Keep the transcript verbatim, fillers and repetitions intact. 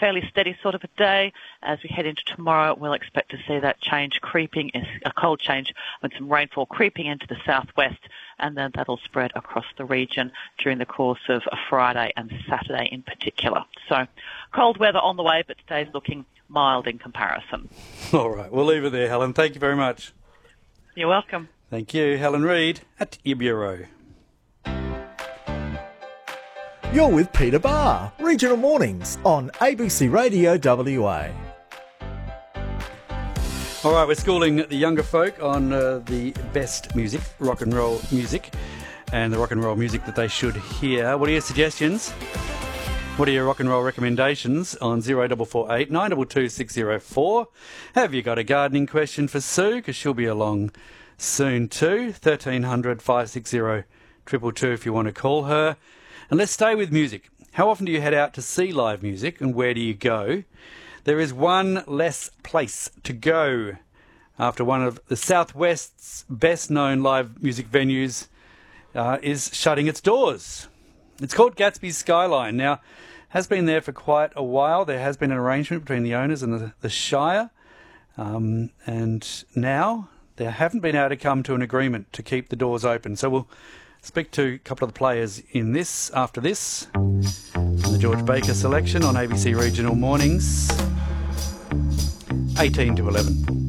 fairly steady sort of a day. As we head into tomorrow, we'll expect to see that change creeping, a cold change with some rainfall creeping into the southwest, and then that'll spread across the region during the course of Friday and Saturday in particular. So cold weather on the way, but today's looking mild in comparison. All right, we'll leave it there, Helen. Thank you very much. You're welcome. Thank you, Helen Reid at your bureau. You're with Peter Barr, Regional Mornings on A B C Radio W A. All right, we're schooling the younger folk on uh, the best music, rock and roll music, and the rock and roll music that they should hear. What are your suggestions? What are your rock and roll recommendations on zero four four eight nine two two six zero four? Have you got a gardening question for Sue? Because she'll be along soon too. thirteen hundred, five six zero, two two two if you want to call her. And let's stay with music. How often do you head out to see live music, and where do you go? There is one less place to go after one of the Southwest's best-known live music venues uh, is shutting its doors. It's called Gatsby's Skyline. Now, has been there for quite a while. There has been an arrangement between the owners and the, the Shire, um, and now they haven't been able to come to an agreement to keep the doors open. So we'll speak to a couple of the players in this after this. The George Baker selection on A B C Regional Mornings, eighteen to eleven.